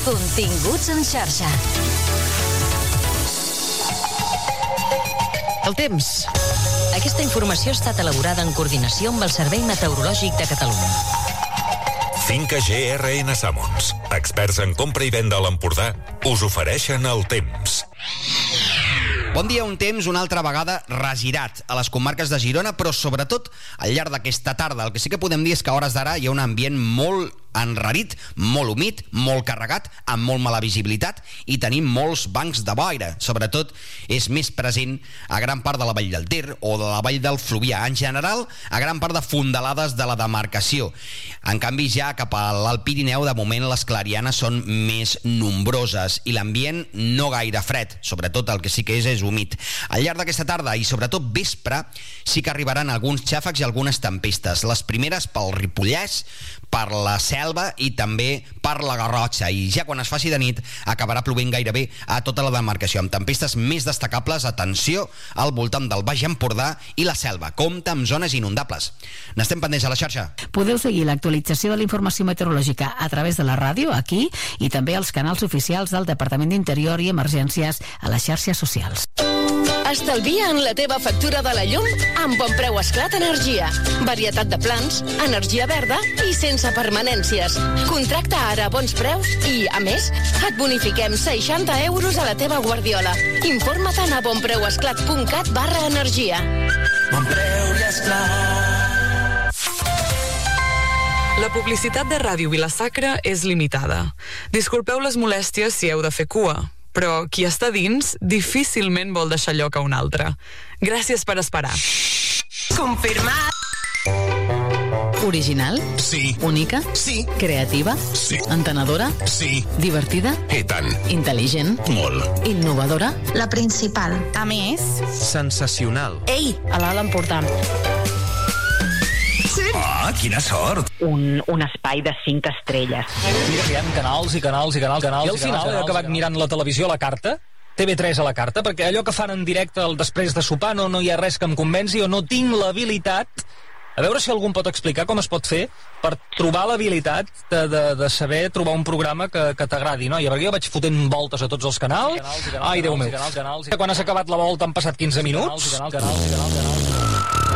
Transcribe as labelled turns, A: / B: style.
A: Continguts en xarxa.
B: El temps.
A: Aquesta informació ha estat elaborada en coordinació amb el Servei Meteorològic de Catalunya.
C: Finca GRN Sammons, experts en compra i venda a l'Empordà, us ofereixen el temps.
B: Bon dia, un temps una altra vegada regirat a les comarques de Girona, però sobretot al llarg d'aquesta tarda. El que sí que podem dir és que a hores d'ara hi ha un ambient molt enrarit, molt humit, molt carregat, amb molt mala visibilitat, i tenim molts bancs de boira. Sobretot és més present a gran part de la vall del Ter o de la vall del Fluvià. En general, a gran part de fondalades de la demarcació. En canvi, ja cap a l'Alt Pirineu, de moment les clarianes són més nombroses i l'ambient no gaire fred, sobretot el que sí que és humit. Al llarg d'aquesta tarda i sobretot vespre sí que arribaran alguns xàfecs i algunes tempestes. Les primeres pel Ripollès, per la Selva i també per la Garrotxa, i ja quan es faci de nit acabarà plovent gairebé a tota la demarcació, amb tempestes més destacables, atenció, al voltant del Baix Empordà i la Selva. Compte amb zones inundables. N'estem pendents a la xarxa.
D: Podeu seguir l'actualització de la informació meteorològica a través de la ràdio, aquí, i també als canals oficials del Departament d'Interior i Emergències a les xarxes socials.
E: Estalvia en la teva factura de la llum amb Bon Preu Esclat Energia. Varietat de plans, energia verda i sense permanències. Contracta ara a bons preus i, a més, et bonifiquem 60 euros a la teva guardiola. Informa-te'n a bonpreuesclat.cat/energia.
F: Bon Preu i Esclat.
G: La publicitat de Ràdio Vila-sacra és limitada. Disculpeu les molèsties si heu de fer cua, però qui està dins difícilment vol deixar lloc a un altre. Gràcies per esperar.
E: Confirmat!
H: Original?
F: Sí.
H: Única?
F: Sí.
H: Creativa?
F: Sí.
H: Entenedora?
F: Sí.
H: Divertida?
F: I tant.
H: Intel·ligent?
F: Molt.
H: Innovadora?
I: La principal.
H: A més...
F: Sensacional.
H: Ei, a l'Alt Empordà.
F: Ah, quina sort!
J: Un espai de 5 estrelles.
K: Mira que hi ha canals i canals i canals. I al final he acabat mirant la televisió a la carta, TV3 a la carta, perquè allò que fan en directe després de sopar no hi ha res que em convenci, o no tinc l'habilitat. A veure si algú em pot explicar com es pot fer per trobar l'habilitat de saber trobar un programa que t'agradi, no? I perquè jo vaig fotent voltes a tots els canals. Ai, Déu meu. Quan has acabat la volta han passat 15 minuts.